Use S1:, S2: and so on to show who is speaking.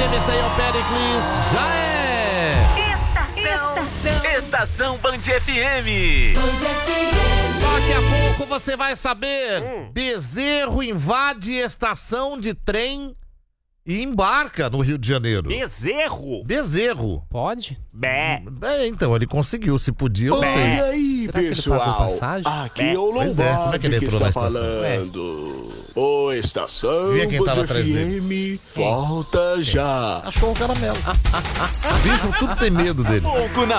S1: FM, esse aí é o Pericles, já é!
S2: Estação Band FM.
S1: Daqui a pouco você vai saber, bezerro invade estação de trem e embarca no Rio de Janeiro.
S2: Bezerro?
S1: Bezerro.
S3: Pode?
S2: Bé.
S1: Então, ele conseguiu, se podia, eu não
S4: Olha
S1: sei.
S4: aí,
S3: Será que ele pagou
S4: pessoal.
S3: passagem?
S4: Aqui é o
S1: Pois é, como é que ele
S4: Lombardi que
S1: entrou na
S4: está
S1: estação?
S4: falando. Ô, estação
S1: Via quem tava
S4: Band
S1: atrás
S4: FM, volta já.
S1: Achou o caramelo. Bicho, tudo tem medo dele.
S2: Pouco na